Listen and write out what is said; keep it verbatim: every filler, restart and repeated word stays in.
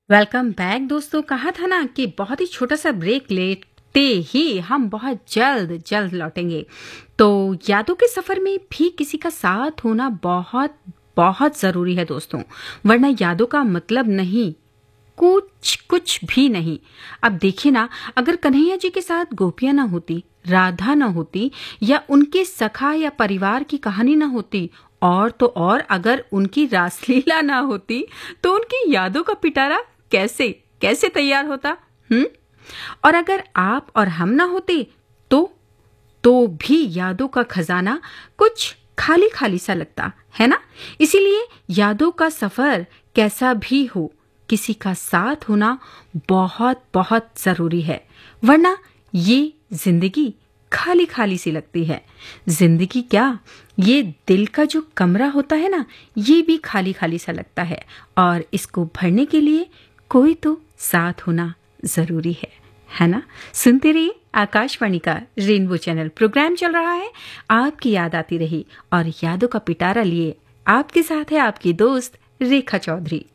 Welcome back दोस्तों। कहा था ना कि बहुत ही छोटा सा ब्रेक लेते ही हम बहुत जल्द जल्द लौटेंगे। तो यादों के सफर में भी किसी का साथ होना बहुत बहुत जरूरी है दोस्तों, वरना यादों का मतलब नहीं, कुछ कुछ भी नहीं। अब देखिए ना, अगर कन्हैया जी के साथ गोपियां ना होती, राधा ना होती, या उनके सखा या परिवार की कहानी ना होती, और तो और अगर उनकी रासलीला ना होती, तो उनकी यादों का पिटारा कैसे कैसे तैयार होता। हम्म और अगर आप और हम ना होते तो तो भी यादों का खजाना कुछ खाली खाली सा लगता है ना। इसीलिए यादों का सफर कैसा भी हो, किसी का साथ होना बहुत बहुत जरूरी है, वरना ये जिंदगी खाली खाली सी लगती है। जिंदगी क्या, ये दिल का जो कमरा होता है ना, ये भी खाली खाली सा लगता है, और इसको भरने के लिए कोई तो साथ होना जरूरी है है ना। सुनते रहिए आकाशवाणी का रेनबो चैनल, प्रोग्राम चल रहा है आपकी याद आती रही, और यादों का पिटारा लिए आपके साथ है आपकी दोस्त रेखा चौधरी।